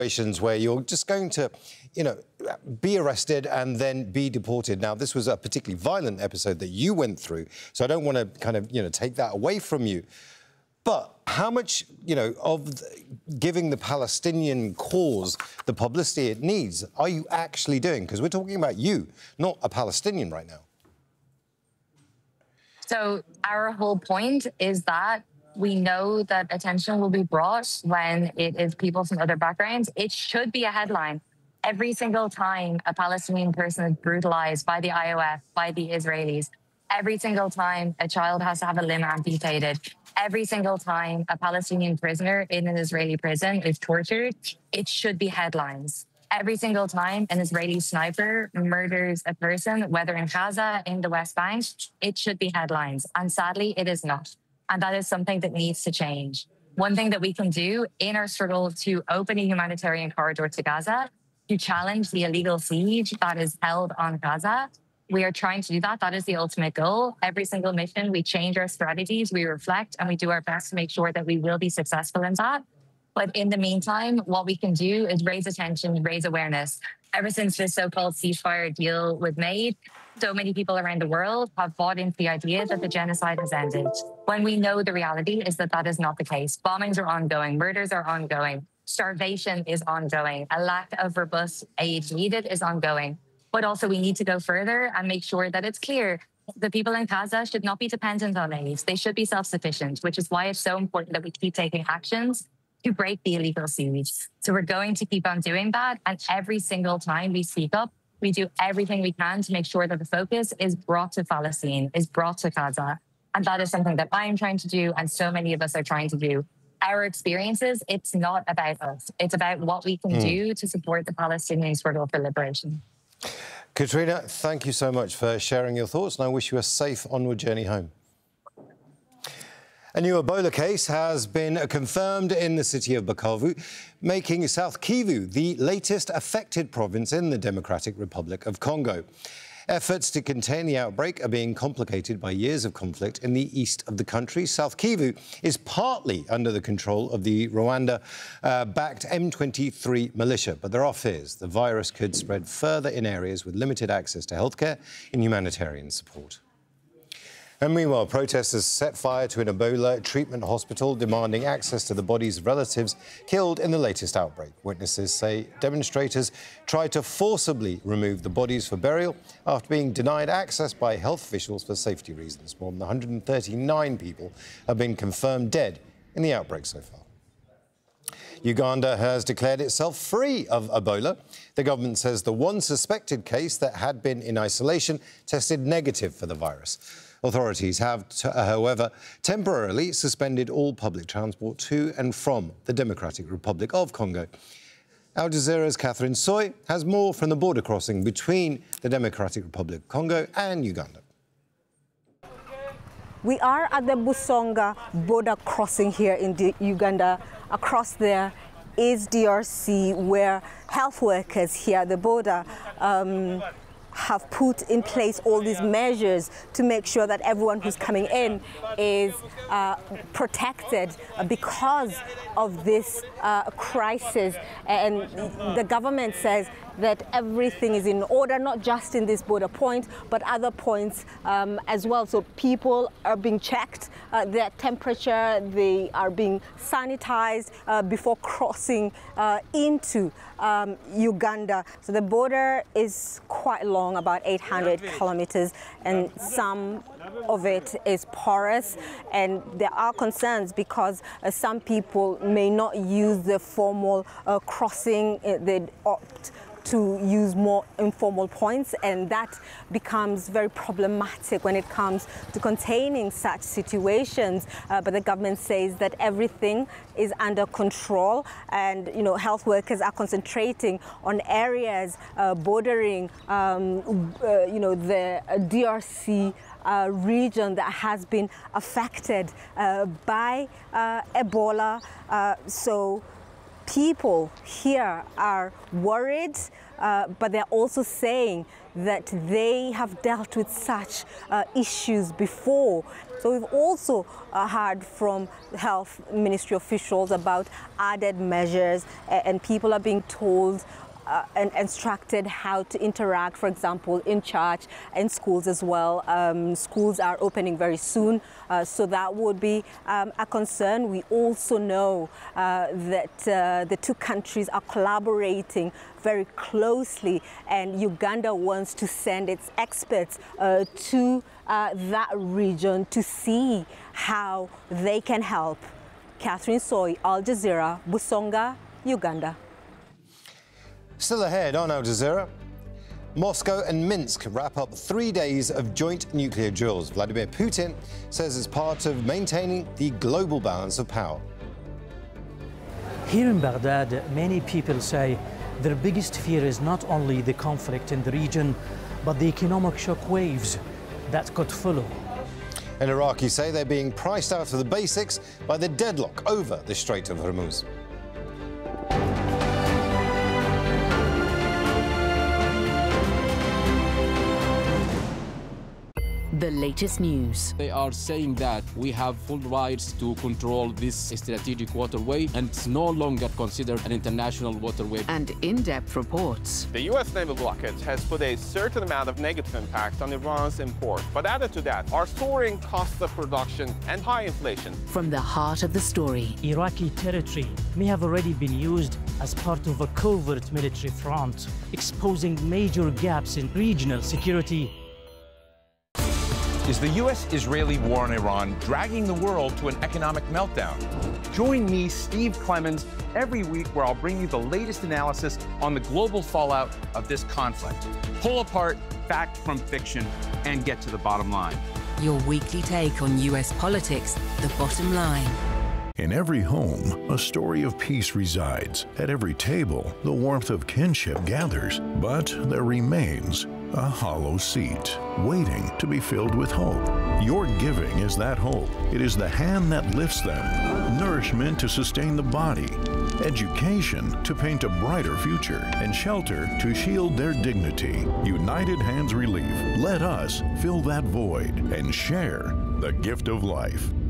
situations where you're just going to, be arrested and then be deported. Now, this was a particularly violent episode that you went through, so I don't want to kind of, take that away from you. But how much, of giving the Palestinian cause the publicity it needs are you actually doing? Because we're talking about you, not a Palestinian right now. So our whole point is that we know that attention will be brought when it is people from other backgrounds. It should be a headline. Every single time a Palestinian person is brutalized by the IOF, by the Israelis, every single time a child has to have a limb amputated, every single time a Palestinian prisoner in an Israeli prison is tortured, it should be headlines. Every single time an Israeli sniper murders a person, whether in Gaza, in the West Bank, it should be headlines. And sadly, it is not. And that is something that needs to change. One thing that we can do in our struggle to open a humanitarian corridor to Gaza, to challenge the illegal siege that is held on Gaza, we are trying to do that. That is the ultimate goal. Every single mission, we change our strategies, we reflect, and we do our best to make sure that we will be successful in that. But in the meantime, what we can do is raise attention, raise awareness. Ever since this so-called ceasefire deal was made, so many people around the world have bought into the idea that the genocide has ended, when we know the reality is that that is not the case. Bombings are ongoing, murders are ongoing, starvation is ongoing, a lack of robust aid needed is ongoing. But also we need to go further and make sure that it's clear the people in Gaza should not be dependent on aid. They should be self-sufficient, which is why it's so important that we keep taking actions to break the illegal siege. So we're going to keep on doing that. And every single time we speak up, we do everything we can to make sure that the focus is brought to Palestine, is brought to Gaza. And that is something that I am trying to do, and so many of us are trying to do. Our experiences, it's not about us. It's about what we can do to support the Palestinian struggle for liberation. Katrina, thank you so much for sharing your thoughts, and I wish you a safe onward journey home. A new Ebola case has been confirmed in the city of Bukavu, making South Kivu the latest affected province in the Democratic Republic of Congo. Efforts to contain the outbreak are being complicated by years of conflict in the east of the country. South Kivu is partly under the control of the Rwanda-backed M23 militia, but there are fears the virus could spread further in areas with limited access to healthcare and humanitarian support. And meanwhile, protesters set fire to an Ebola treatment hospital, demanding access to the bodies of relatives killed in the latest outbreak. Witnesses say demonstrators tried to forcibly remove the bodies for burial after being denied access by health officials for safety reasons. More than 139 people have been confirmed dead in the outbreak so far. Uganda has declared itself free of Ebola. The government says the one suspected case that had been in isolation tested negative for the virus. Authorities have, however, temporarily suspended all public transport to and from the Democratic Republic of Congo. Al Jazeera's Catherine Soy has more from the border crossing between the Democratic Republic of Congo and Uganda. We are at the Busonga border crossing here in Uganda. Across there is DRC, where health workers here at the border have put in place all these measures to make sure that everyone who's coming in is protected because of this crisis. And the government says that everything is in order, not just in this border point, but other points as well. So people are being checked, their temperature, they are being sanitized before crossing into Uganda. So the border is quite long, about 800 kilometers, and some of it is porous, and there are concerns because some people may not use the formal crossing. They opt to use more informal points, and that becomes very problematic when it comes to containing such situations. But the government says that everything is under control, and health workers are concentrating on areas bordering the DRC region that has been affected by Ebola. So people here are worried, but they're also saying that they have dealt with such issues before. So we've also heard from health ministry officials about added measures, and people are being told and instructed how to interact, for example, in church and schools as well. Schools are opening very soon, so that would be a concern. We also know that the two countries are collaborating very closely, and Uganda wants to send its experts to that region to see how they can help. Catherine Soy, Al Jazeera, Busonga, Uganda. Still ahead on Al Jazeera, Moscow and Minsk wrap up 3 days of joint nuclear drills. Vladimir Putin says it's part of maintaining the global balance of power. Here in Baghdad, many people say their biggest fear is not only the conflict in the region, but the economic shock waves that could follow. And Iraqis say they're being priced out of the basics by the deadlock over the Strait of Hormuz. The latest news. They are saying that we have full rights to control this strategic waterway, and it's no longer considered an international waterway. And in-depth reports. The U.S. naval blockade has put a certain amount of negative impact on Iran's import. But added to that are soaring costs of production and high inflation. From the heart of the story. Iraqi territory may have already been used as part of a covert military front, exposing major gaps in regional security. Is the U.S.-Israeli war in Iran dragging the world to an economic meltdown? Join me, Steve Clemons, every week where I'll bring you the latest analysis on the global fallout of this conflict. Pull apart fact from fiction and get to the bottom line. Your weekly take on U.S. politics, the bottom line. In every home, a story of peace resides. At every table, the warmth of kinship gathers. But there remains a hollow seat, waiting to be filled with hope. Your giving is that hope. It is the hand that lifts them, nourishment to sustain the body, education to paint a brighter future, and shelter to shield their dignity. United Hands Relief. Let us fill that void and share the gift of life.